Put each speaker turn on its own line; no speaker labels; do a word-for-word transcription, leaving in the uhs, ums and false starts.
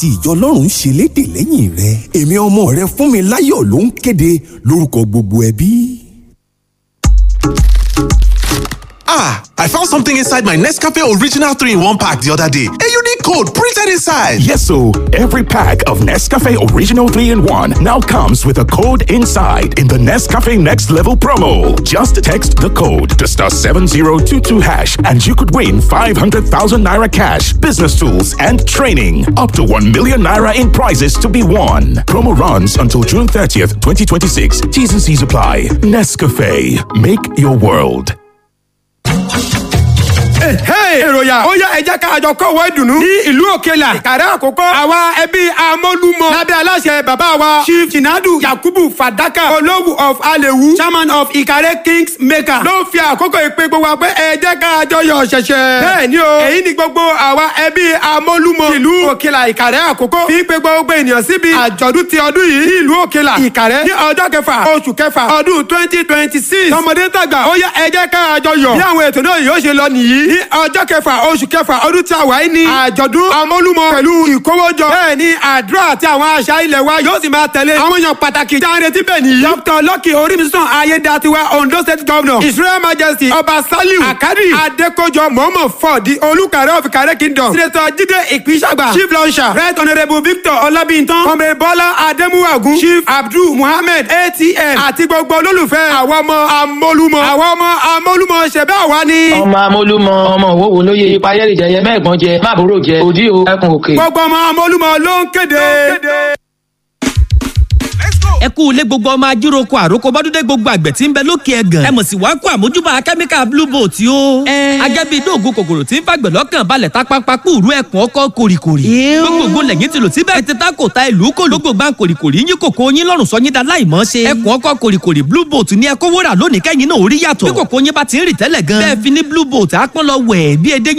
tí ìjọ Ọlọ́run ṣe léde lẹ́yìn rẹ̀. Èmi ọmọ rẹ̀ Fúnmiláyọ̀ ló ń kéde lórúkọ gbogbo ẹbí.
Ah, I found something inside my Nescafe Original three in one pack the other day. A unique code printed inside.
Yes, so every pack of Nescafe Original three in one now comes with a code inside in the Nescafe Next Level promo. Just text the code to star seven zero two two hash and you could win five hundred thousand naira cash, business tools, and training. Up to one million naira in prizes to be won. Promo runs until June thirtieth, twenty twenty-six. T's and C's apply. Nescafe. Make your world.
èròyà ó yá ẹ jẹ́ ká àjọ kọ́wọ́ ìdùnnú ní ìlú Òkèlà Ìkàrẹ́ Àkókò àwa ẹbí Amólúmọ lábẹ́ aláṣẹ bàbá wa Chief Jinadu Yakubu Fadaka Olówu of Alewu chairman of Ìkàrẹ́ Kings Maker ló fi àkókò ìpè gbogbo wa pé ẹ jẹ́ ká àjọ yọ̀ ṣẹ̀ṣẹ̀. bẹ́ẹ̀ ni o èyí ni gbogbo àwa ẹbí Amólúmọ ìlú Òkèlà Ìkàrẹ́ Àkókò fi pé gbogbo ènìyàn síbi àjọ̀dún ti ọdún yìí ní ìlú Òkèlà Ìkàrẹ́ ní ọjọ́ kẹfà oṣù kẹfà ọdún twenty twenty six tọmọdé tàgbà ó yá ẹ jẹ́ ká àjọ yọ̀ bí àwọn ètò náà yóò ṣe lọ nìyí ní ọjọ́ kẹfà oṣù kẹfà ọdún tí a wà ní àjọ̀dún Amólúmọ pẹ̀lú ìkówójọ bẹ́ẹ̀ ni àdúrà àti àwọn àṣà ilẹ̀ wa yóò sì máa tẹ̀lé àwọn èèyàn pàtàkì jáde tí bẹ́ẹ̀ nìyí. Doctor Lucky Orímisàn Ayédatiwa Ondo State Governor His Royal Majesty Ọba Saliu Akadi Adekojo Mohammed Ford di Olùkàrẹ́ of Ìkàrẹ́ Kingdom Senator Jídé Ìpínsàgbà Chief Launcher Right Honourable Victor Ọlábìntán Kọ̀mẹ́ Bọ́lá Adémúwàgún Chief Abdul Muhammed A T M àti gbogbo olólùfẹ́ àwọn ọmọ Amólúmọ àwọn ọmọ Amólúmọ ṣẹ̀bẹ́ àwa ni.
ọmọ Amólúmọ ọmọ òwò lóye ipa ayẹ́rì jẹyẹ mẹ́ẹ̀gbọ́n jẹ máàbúrò jẹ òdí o ẹkùn òkè.
gbogbo ọmọ Amólúmọ ló ń kéde.
ẹ kú ilé gbogbo ọmọ ajíroko àròkọ bọ́dúndé gbogbo àgbẹ̀ tí ń bẹ lókè ẹ̀gàn. ẹ mọ̀ sí wàá kó àmójúbà kẹ́míkà blue boat o. agẹ́bí dóògùn kòkòrò tí ń fàgbẹ̀ lọ́kàn balẹ̀ tápápá kúrú ẹ̀kún ọkọ̀ kòrìkòrì. gbogbo lẹ́yìn tí lò síbẹ̀ ẹ ti ta kò ta ìlú kò lógbò gbà kòrìkòrì yín kòkó yín lọ́rùn sọ yín da láìmọ́ ṣe. ẹ̀kún ọkọ̀ kòrìkòrì blue boat ní ẹ kó wúrà lónìí kẹ́yìn náà orí yàtọ̀. bí kòkó yín bá ti ń rì tẹ́lẹ̀ gan. bẹ́ẹ̀ fi ní blue boat á pọ́n lọ wẹ̀ bí edé